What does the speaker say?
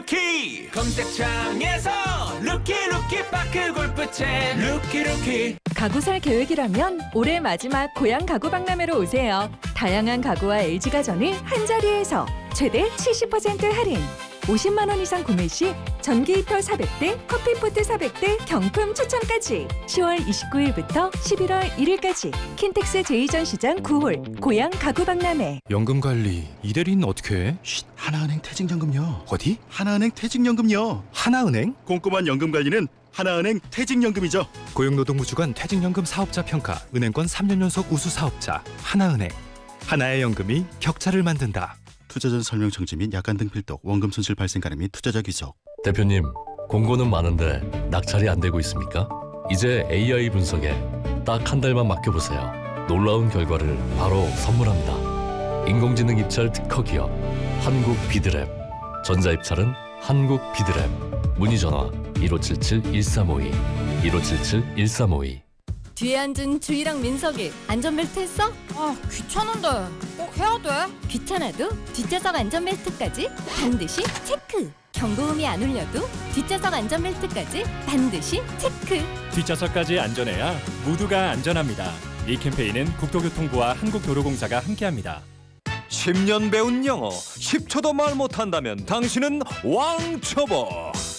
루키 검색창에서 루키 파크 골프채 루키 가구 살 계획이라면 올해 마지막 고향 가구 박람회로 오세요. 다양한 가구와 LG가전을 한자리에서 최대 70% 할인. 50만 원 이상 구매 시 전기 히터 400대, 커피포트 400대 경품 추첨까지. 10월 29일부터 11월 1일까지 킨텍스 제2전시장 9홀 고향 가구 박람회. 연금 관리 이대리는 어떻게 해? 하나은행 퇴직연금요. 어디? 하나은행 퇴직연금요. 하나은행? 꼼꼼한 연금 관리는 하나은행 퇴직연금이죠. 고용노동부 주관 퇴직연금 사업자 평가 은행권 3년 연속 우수 사업자 하나은행. 하나의 연금이 격차를 만든다. 투자 전 설명 정지 및 약관 등 필독, 원금 손실 발생 가능 및 투자자 귀속. 대표님, 공고는 많은데 낙찰이 안 되고 있습니까? 이제 AI 분석에 딱 한 달만 맡겨보세요. 놀라운 결과를 바로 선물합니다. 인공지능 입찰 특허 기업 한국 비드랩. 전자입찰은 한국 비드랩. 문의 전화 1577-1352 1577-1352. 뒤에 앉은 주희랑 민석이 안전벨트 했어? 아, 귀찮은데 꼭 해야 돼? 귀찮아도 뒷좌석 안전벨트까지 반드시 체크. 경고음이 안 울려도 뒷좌석 안전벨트까지 반드시 체크. 뒷좌석까지 안전해야 모두가 안전합니다. 이 캠페인은 국토교통부와 한국도로공사가 함께합니다. 10년 배운 영어 10초도 말 못한다면 당신은 왕초보.